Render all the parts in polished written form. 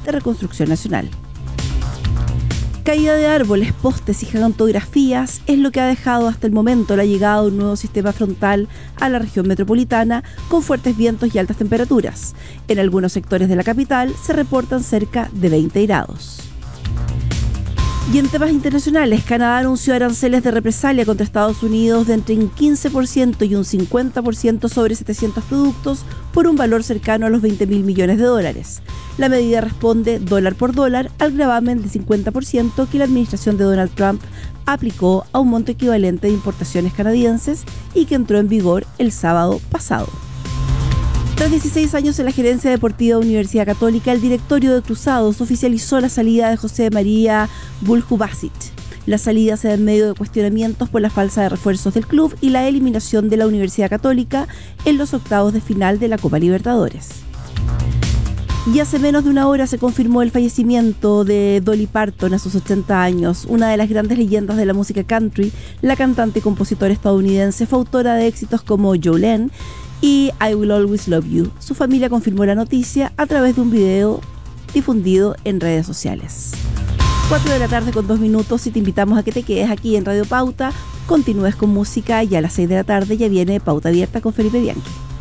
de Reconstrucción Nacional. Caída de árboles, postes y gigantografías es lo que ha dejado hasta el momento la llegada de un nuevo sistema frontal a la región metropolitana con fuertes vientos y altas temperaturas. En algunos sectores de la capital se reportan cerca de 20 grados. Y en temas internacionales, Canadá anunció aranceles de represalia contra Estados Unidos de entre un 15% y un 50% sobre 700 productos por un valor cercano a los $20.000 millones. La medida responde dólar por dólar al gravamen del 50% que la administración de Donald Trump aplicó a un monto equivalente de importaciones canadienses y que entró en vigor el sábado pasado. Tras 16 años en la gerencia deportiva de Universidad Católica, el directorio de Cruzados oficializó la salida de José María Buljubasic. La salida se da en medio de cuestionamientos por la falta de refuerzos del club y la eliminación de la Universidad Católica en los octavos de final de la Copa Libertadores. Y hace menos de una hora se confirmó el fallecimiento de Dolly Parton a sus 80 años, una de las grandes leyendas de la música country. La cantante y compositora estadounidense fue autora de éxitos como Jolene y I Will Always Love You. Su familia confirmó la noticia a través de un video difundido en redes sociales. 4 de la tarde con 2 minutos y te invitamos a que te quedes aquí en Radio Pauta, continúes con música y a las 6 de la tarde ya viene Pauta Abierta con Felipe Bianchi.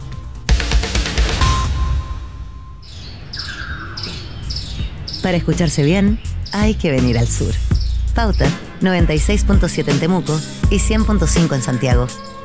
Para escucharse bien, hay que venir al sur. Pauta 96.7 en Temuco y 100.5 en Santiago.